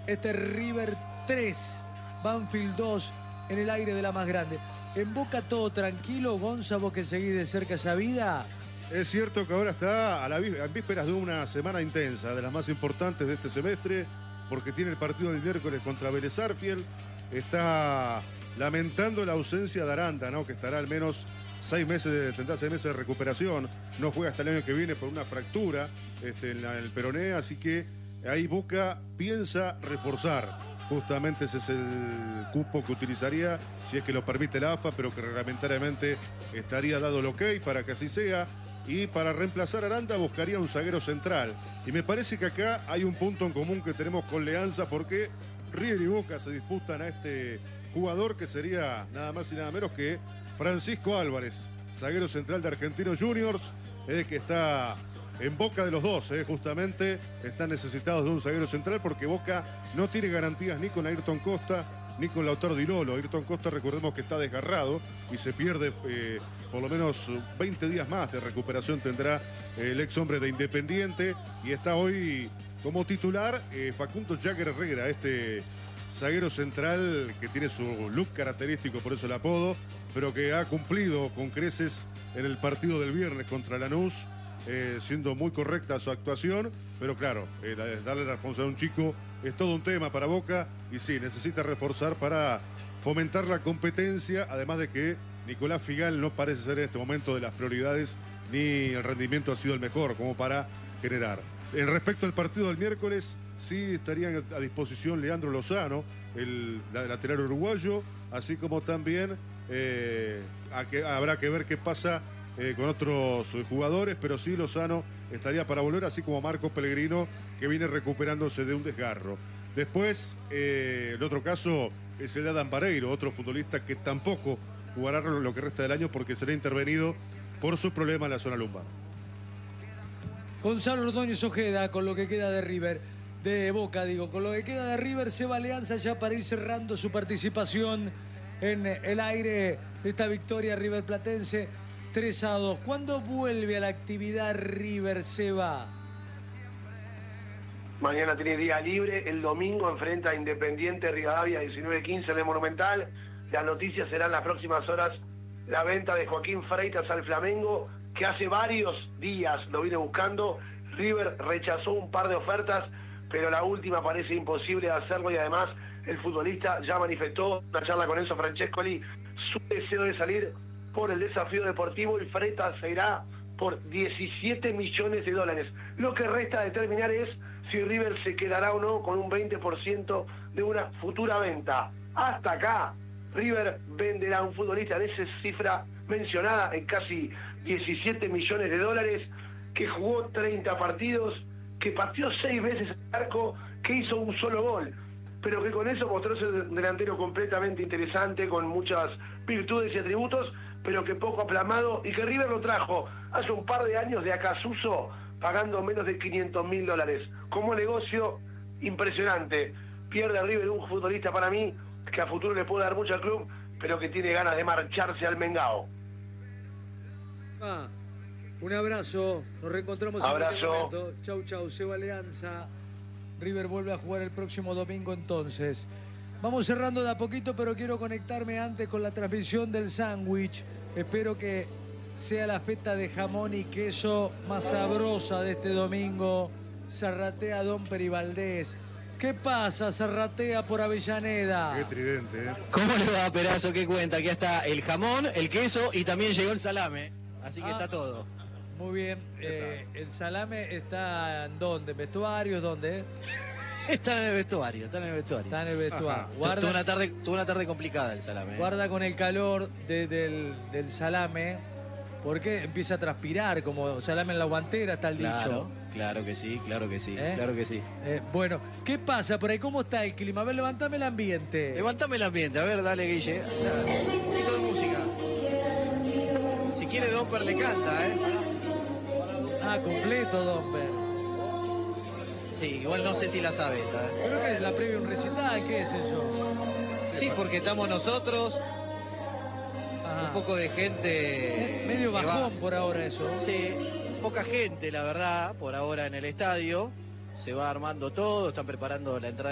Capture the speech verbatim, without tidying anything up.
este River tres, Banfield dos, en el aire de la más grande. ¿En Boca todo tranquilo, Gonza, vos que seguís de cerca esa vida? Es cierto que ahora está a las vísperas de una semana intensa, de las más importantes de este semestre, porque tiene el partido del miércoles contra Vélez Sarsfield. Está lamentando la ausencia de Aranda, ¿no? Que estará al menos seis meses, de, tendrá seis meses de recuperación. No juega hasta el año que viene por una fractura este, en, la, en el peroné, así que ahí Boca piensa reforzar. Justamente ese es el cupo que utilizaría, si es que lo permite la A F A, pero que reglamentariamente estaría dado el ok para que así sea. Y para reemplazar a Aranda buscaría un zaguero central. Y me parece que acá hay un punto en común que tenemos con Leanza, porque River y Boca se disputan a este jugador que sería nada más y nada menos que Francisco Álvarez, zaguero central de Argentinos Juniors, eh, que está en boca de los dos, eh, justamente están necesitados de un zaguero central porque Boca no tiene garantías ni con Ayrton Costa ni con Lautaro Di Lolo. Ayrton Costa, recordemos que está desgarrado y se pierde eh, por lo menos veinte días más de recuperación tendrá eh, el ex hombre de Independiente, y está hoy como titular eh, Facundo Jagger Herrera, este zaguero central que tiene su look característico, por eso el apodo, pero que ha cumplido con creces en el partido del viernes contra Lanús, eh, siendo muy correcta su actuación, pero claro, eh, darle la responsabilidad a un chico es todo un tema para Boca, y sí, necesita reforzar para fomentar la competencia, además de que Nicolás Figal no parece ser en este momento de las prioridades, ni el rendimiento ha sido el mejor como para generar. En respecto al partido del miércoles, sí estarían a disposición Leandro Lozano, el lateral uruguayo, así como también eh, a que, habrá que ver qué pasa eh, con otros jugadores, pero sí Lozano estaría para volver, así como Marcos Pellegrino, que viene recuperándose de un desgarro. Después, eh, el otro caso es el de Adam Vareiro, otro futbolista que tampoco jugará lo que resta del año porque será intervenido por sus problemas en la zona lumbar. Gonzalo Ordóñez Ojeda, con lo que queda de River, de Boca, digo, con lo que queda de River, se va Alianza ya para ir cerrando su participación en el aire de esta victoria River Platense tres a dos. ¿Cuándo vuelve a la actividad River, Seba? Mañana tiene día libre, el domingo enfrenta a Independiente Rivadavia diecinueve quince en el Monumental. Las noticias serán las próximas horas la venta de Joaquín Freitas al Flamengo, que hace varios días lo viene buscando. River rechazó un par de ofertas, pero la última parece imposible de hacerlo, y además el futbolista ya manifestó en una charla con Enzo Francescoli su deseo de salir por el desafío deportivo, y Freitas se irá por diecisiete millones de dólares. Lo que resta determinar es si River se quedará o no con un veinte por ciento de una futura venta. Hasta acá, River venderá a un futbolista de esa cifra mencionada en casi diecisiete millones de dólares, que jugó treinta partidos, que pateó seis veces el arco, que hizo un solo gol, pero que con eso mostró ser un delantero completamente interesante, con muchas virtudes y atributos, pero que poco aplamado, y que River lo trajo hace un par de años de Acasuso, pagando menos de quinientos mil dólares. Como negocio, impresionante. Pierde a River un futbolista para mí, que a futuro le puede dar mucho al club, pero que tiene ganas de marcharse al Mengao. Ah, un abrazo, nos reencontramos abrazo. en este momento. Chau, chau, Seba Alianza. River vuelve a jugar el próximo domingo entonces. Vamos cerrando de a poquito, pero quiero conectarme antes con la transmisión del sándwich. Espero que sea la feta de jamón y queso más sabrosa de este domingo. Zarratea Don Perivaldés. ¿Qué pasa, Zarratea por Avellaneda? Qué tridente, ¿eh? ¿Cómo le va, Perazo? ¿Qué cuenta? Aquí está el jamón, el queso y también llegó el salame. Así que ah, está todo. Muy bien. Eh, ¿El salame está en dónde? ¿En vestuarios? ¿Dónde? Está en el vestuario, está en el vestuario. Está en el vestuario. Guarda, tuvo, una tarde, tuvo una tarde complicada el salame. ¿eh? Guarda con el calor de, del, del salame, porque empieza a transpirar como salame en la guantera, está el claro, dicho. Claro que sí, claro que sí, ¿Eh? claro que sí. Eh, bueno, ¿qué pasa por ahí? ¿Cómo está el clima? A ver, levantame el ambiente. Levantame el ambiente, a ver, dale, Guille. Un poquito de música. Si quiere, Domper le canta, ¿eh? Ah, completo, Domper. Sí, igual no sé si la sabe esta. ¿eh? ¿Pero qué es? ¿La previa un recital? ¿Qué es eso? Sí, porque estamos nosotros, Ajá. un poco de gente... Es medio bajón por ahora eso. Sí, poca gente, la verdad, por ahora en el estadio. Se va armando todo, están preparando la entrada